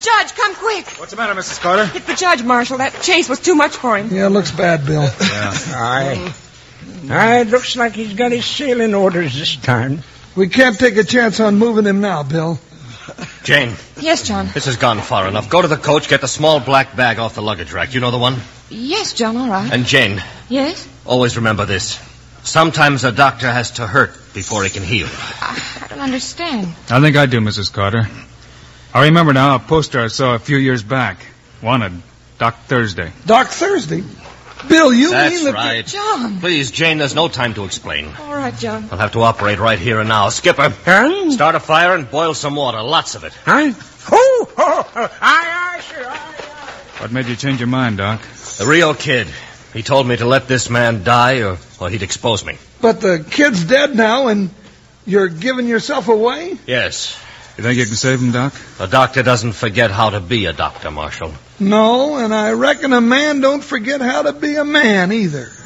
Judge, come quick. What's the matter, Mrs. Carter? It's the judge, Marshal. That chase was too much for him. Yeah, it looks bad, Bill. Yeah. It looks like he's got his sailing orders this time. We can't take a chance on moving him now, Bill. Jane. Yes, John. This has gone far enough. Go to the coach, get the small black bag off the luggage rack. You know the one? Yes, John, all right. And Jane. Yes? Always remember this. Sometimes a doctor has to hurt before he can heal. I don't understand. I think I do, Mrs. Carter. I remember now a poster I saw a few years back. Wanted Doc Thursday. Doc Thursday? Bill, you That's mean that... right. John. Please, Jane, there's no time to explain. All right, John. We'll have to operate right here and now. Skipper, start a fire and boil some water. Lots of it. Huh? Aye, sure. What made you change your mind, Doc? The real kid. He told me to let this man die or he'd expose me. But the kid's dead now, and you're giving yourself away? Yes. You think you can save him, Doc? A doctor doesn't forget how to be a doctor, Marshal. No, and I reckon a man don't forget how to be a man either.